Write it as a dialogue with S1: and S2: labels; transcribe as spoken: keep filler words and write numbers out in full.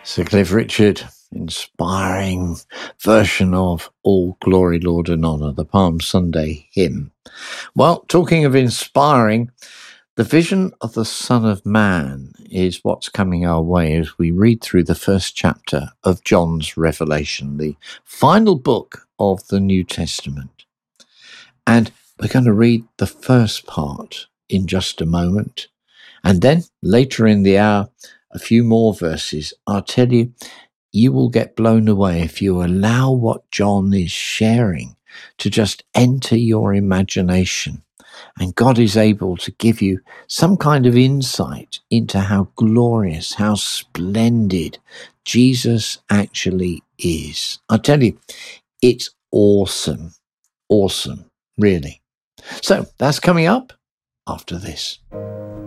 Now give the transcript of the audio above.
S1: Sir Cliff Richard, inspiring version of All Glory, Lord and Honour, the Palm Sunday hymn. Well, talking of inspiring, the vision of the Son of Man is what's coming our way as we read through the first chapter of John's Revelation, the final book of the New Testament. And we're going to read the first part in just a moment. And then later in the hour, a few more verses. I'll tell you, you will get blown away if you allow what John is sharing to just enter your imagination. And God is able to give you some kind of insight into how glorious, how splendid Jesus actually is. I tell you, it's awesome, awesome, really. So that's coming up after this.